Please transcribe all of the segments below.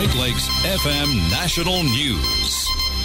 Great Lakes FM National News.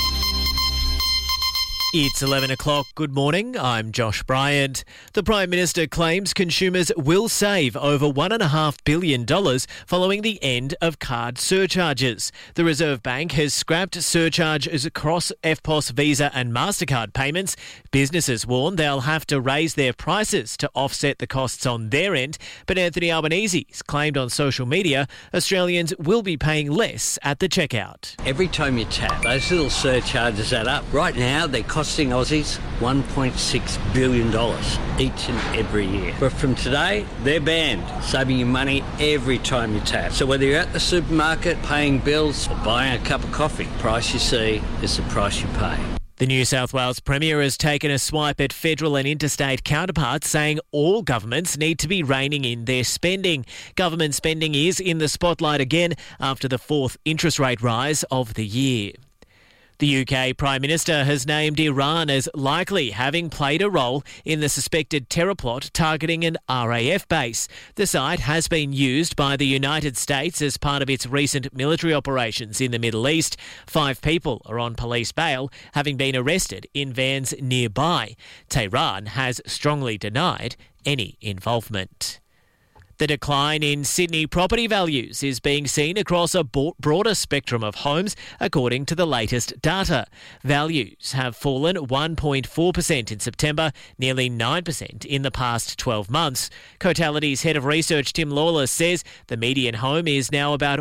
It's 11 o'clock. Good morning. I'm Josh Bryant. The Prime Minister claims consumers will save over $1.5 billion following the end of card surcharges. The Reserve Bank has scrapped surcharges across EFTPOS, Visa and MasterCard payments. Businesses warn they'll have to raise their prices to offset the costs on their end. But Anthony Albanese's claimed on social media Australians will be paying less at the checkout. Every time you tap, those little surcharges add up. Right now, they're costing Aussies $1.6 billion each and every year. But from today, they're banned, saving you money every time you tap. So whether you're at the supermarket, paying bills or buying a cup of coffee, the price you see is the price you pay. The New South Wales Premier has taken a swipe at federal and interstate counterparts, saying all governments need to be reining in their spending. Government spending is in the spotlight again after the fourth interest rate rise of the year. The UK Prime Minister has named Iran as likely having played a role in the suspected terror plot targeting an RAF base. The site has been used by the United States as part of its recent military operations in the Middle East. 5 people are on police bail, having been arrested in vans nearby. Tehran has strongly denied any involvement. The decline in Sydney property values is being seen across a broader spectrum of homes, according to the latest data. Values have fallen 1.4% in September, nearly 9% in the past 12 months. Cotality's head of research, Tim Lawless, says the median home is now about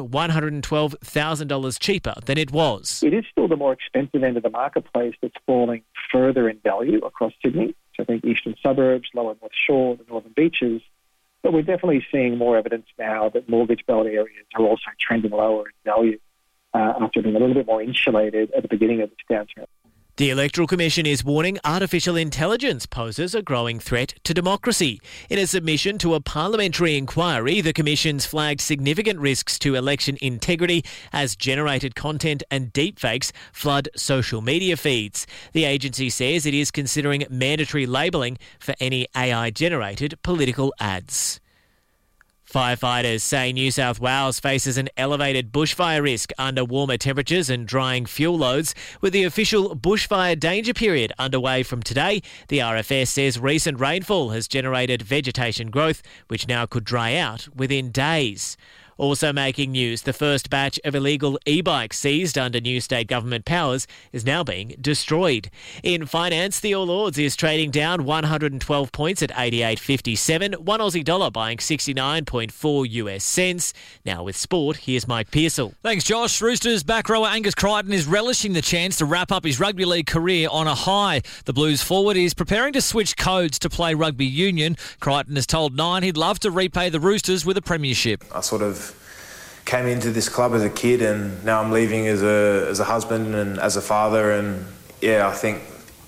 $112,000 cheaper than it was. It is still the more expensive end of the marketplace that's falling further in value across Sydney. So I think eastern suburbs, lower North Shore, the northern beaches. But we're definitely seeing more evidence now that mortgage-belt areas are also trending lower in value after being a little bit more insulated at the beginning of this downturn. The Electoral Commission is warning artificial intelligence poses a growing threat to democracy. In a submission to a parliamentary inquiry, the Commission's flagged significant risks to election integrity as generated content and deepfakes flood social media feeds. The agency says it is considering mandatory labelling for any AI-generated political ads. Firefighters say New South Wales faces an elevated bushfire risk under warmer temperatures and drying fuel loads. With the official bushfire danger period underway from today, the RFS says recent rainfall has generated vegetation growth, which now could dry out within days. Also making news, the first batch of illegal e-bikes seized under new state government powers is now being destroyed. In finance, the All Ords is trading down 112 points at 88.57, one Aussie dollar buying 69.4 US cents. Now with sport, here's Mike Pearsall. Thanks, Josh. Roosters back rower Angus Crichton is relishing the chance to wrap up his rugby league career on a high. The Blues forward is preparing to switch codes to play rugby union. Crichton has told Nine he'd love to repay the Roosters with a premiership. I sort of came into this club as a kid, and now I'm leaving as a husband and as a father. And yeah, I think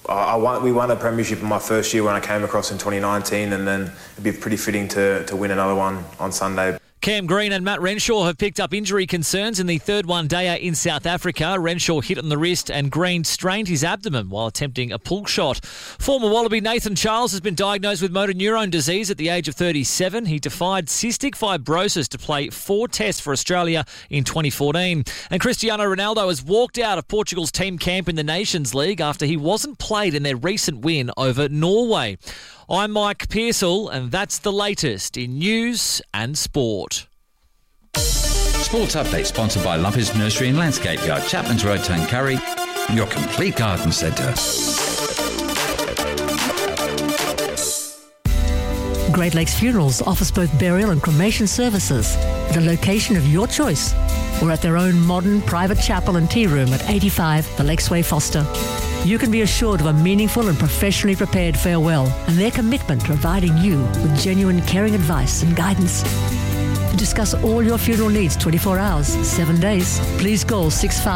we won a premiership in my first year when I came across in 2019, and then it'd be pretty fitting to win another one on Sunday. Cam Green and Matt Renshaw have picked up injury concerns in the third one-dayer in South Africa. Renshaw hit on the wrist and Green strained his abdomen while attempting a pull shot. Former Wallaby Nathan Charles has been diagnosed with motor neurone disease at the age of 37. He defied cystic fibrosis to play 4 tests for Australia in 2014. And Cristiano Ronaldo has walked out of Portugal's team camp in the Nations League after he wasn't played in their recent win over Norway. I'm Mike Pearsall, and that's the latest in news and sport. Sports Update sponsored by Lumpers Nursery and Landscape Yard, Chapman's Road, Tuncurry, your complete garden centre. Great Lakes Funerals offers both burial and cremation services at a location of your choice or at their own modern private chapel and tea room at 85 The Lakesway, Foster. You can be assured of a meaningful and professionally prepared farewell and their commitment to providing you with genuine caring advice and guidance. To discuss all your funeral needs 24 hours, 7 days, please call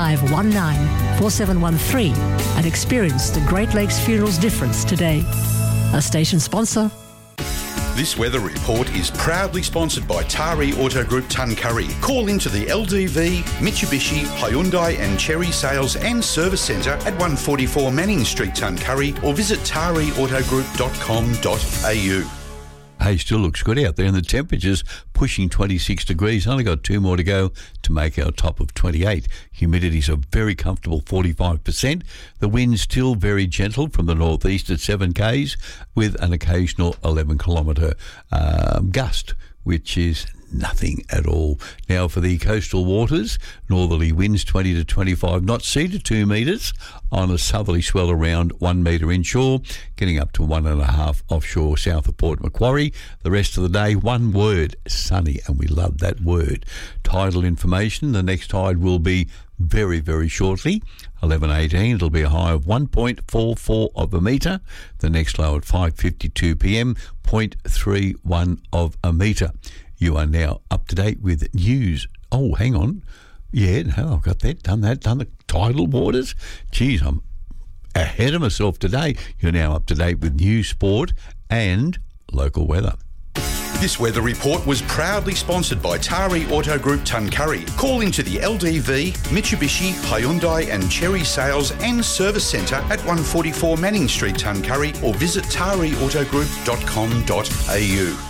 6519-4713 and experience the Great Lakes Funerals difference today. A station sponsor. This weather report is proudly sponsored by Tari Auto Group Tuncurry. Call into the LDV, Mitsubishi, Hyundai and Chery Sales and Service Centre at 144 Manning Street, Tuncurry, or visit tariautogroup.com.au. Hey, still looks good out there, and the temperature's pushing 26 degrees. Only got 2 more to go to make our top of 28. Humidity's a very comfortable 45%. The wind's still very gentle from the northeast at 7 k's with an occasional 11-kilometre gust, which is nothing at all. Now for the coastal waters, northerly winds 20 to 25 knots, sea to 2 metres on a southerly swell around 1 metre inshore, getting up to 1.5 offshore south of Port Macquarie. The rest of the day, one word, sunny, and we love that word. Tidal information, the next tide will be very, very shortly, 11:18. It'll be a high of 1.44 of a metre. The next low at 5:52 p.m, 0.31 of a metre. You are now up to date with news. Oh, hang on. Yeah, no, I've got that, done the tidal waters. Geez, I'm ahead of myself today. You're now up to date with news, sport and local weather. This weather report was proudly sponsored by Tari Auto Group Tuncurry. Call into the LDV, Mitsubishi, Hyundai and Cherry Sales and Service Centre at 144 Manning Street, Tuncurry, or visit tariautogroup.com.au.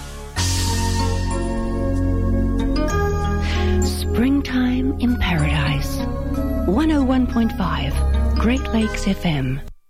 Springtime in Paradise. 101.5 Great Lakes FM.